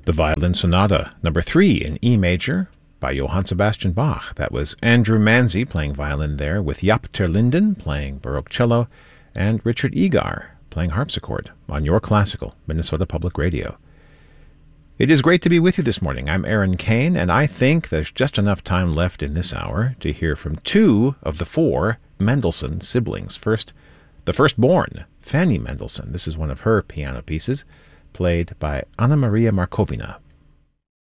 The Violin Sonata, number 3 in E major by Johann Sebastian Bach. That was Andrew Manzi playing violin there, with Jaap ter Linden playing Baroque cello, and Richard Egar playing harpsichord on Your Classical, Minnesota Public Radio. It is great to be with you this morning. I'm Aaron Kane, and I think there's just enough time left in this hour to hear from 2 of the 4 Mendelssohn siblings. First, the firstborn, Fanny Mendelssohn. This is one of her piano pieces, played by Anna Maria Markovina.